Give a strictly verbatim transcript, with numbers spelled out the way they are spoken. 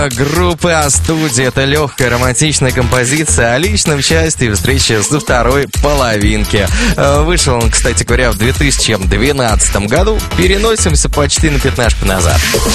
Группы А-студия. Это легкая романтичная композиция о личном счастье и встрече со второй половинки. Вышел он, кстати говоря, в две тысячи двенадцатом году. Переносимся почти на пятнашку назад.